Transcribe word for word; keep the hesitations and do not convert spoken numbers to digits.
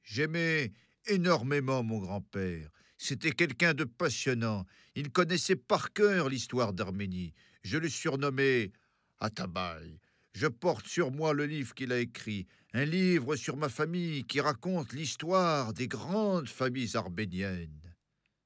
J'aimais énormément mon grand-père. C'était quelqu'un de passionnant. Il connaissait par cœur l'histoire d'Arménie. Je le surnommais Atabaï. Je porte sur moi le livre qu'il a écrit, un livre sur ma famille qui raconte l'histoire des grandes familles arméniennes.